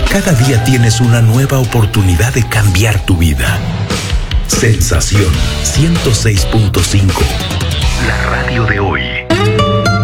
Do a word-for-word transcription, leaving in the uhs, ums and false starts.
Cada día tienes una nueva oportunidad de cambiar tu vida. Sensación ciento seis punto cinco. La radio de hoy.